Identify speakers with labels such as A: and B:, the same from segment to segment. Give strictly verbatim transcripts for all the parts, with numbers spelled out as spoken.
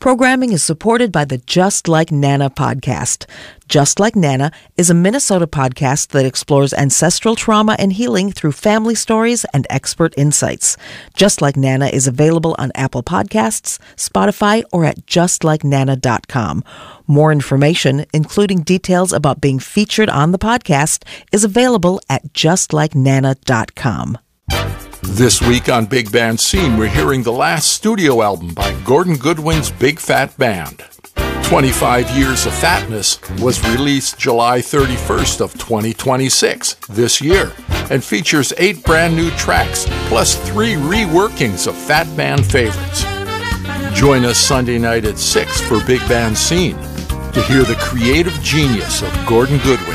A: Programming is supported by the Just Like Nana podcast. Just Like Nana is a Minnesota podcast that explores ancestral trauma and healing through family stories and expert insights. Just Like Nana is available on Apple Podcasts, Spotify, or at just like nana dot com. More information, including details about being featured on the podcast, is available at just like nana dot com.
B: This week on Big Band Scene, we're hearing the last studio album by Gordon Goodwin's Big Fat Band. twenty-five Years of Fatness was released July thirty-first of twenty twenty-six, this year, and features eight brand new tracks, plus three reworkings of Fat Band favorites. Join us Sunday night at six for Big Band Scene to hear the creative genius of Gordon Goodwin.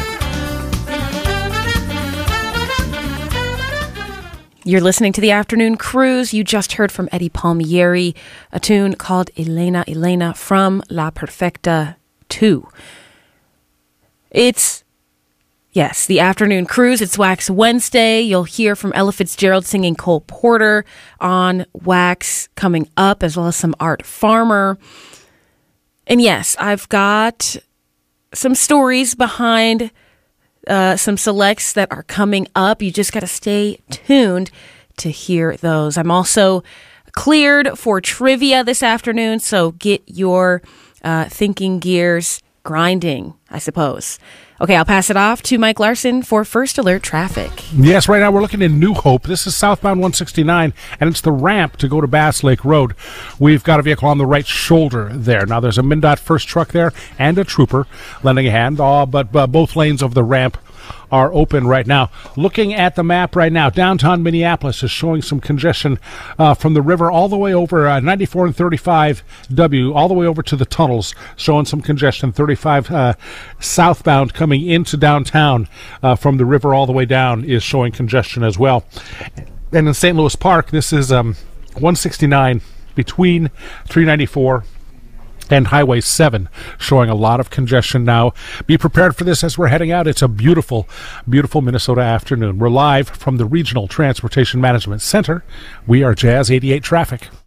C: You're listening to The Afternoon Cruise. You just heard from Eddie Palmieri, a tune called Elena Elena from La Perfecta two. It's, yes, The Afternoon Cruise. It's Wax Wednesday. You'll hear from Ella Fitzgerald singing Cole Porter on Wax coming up, as well as some Art Farmer. And yes, I've got some stories behind Uh, some selects that are coming up. You just got to stay tuned to hear those. I'm also cleared for trivia this afternoon, so get your uh, thinking gears grinding, I suppose. Okay, I'll pass it off to Mike Larson for First Alert Traffic.
D: Yes, right now we're looking in New Hope. This is southbound one sixty-nine, and it's the ramp to go to Bass Lake Road. We've got a vehicle on the right shoulder there. Now, there's a MnDOT first truck there and a trooper lending a hand, uh, but uh, both lanes of the ramp are open right now. Looking at the map right now, downtown Minneapolis is showing some congestion uh, from the river all the way over uh, ninety-four and thirty-five W, all the way over to the tunnels, showing some congestion. thirty-five uh, southbound coming into downtown uh, from the river all the way down is showing congestion as well. And in Saint Louis Park, this is um, one sixty-nine between three ninety-four and Highway seven, showing a lot of congestion now. Be prepared for this as we're heading out. It's a beautiful, beautiful Minnesota afternoon. We're live from the Regional Transportation Management Center. We are Jazz eighty-eight Traffic.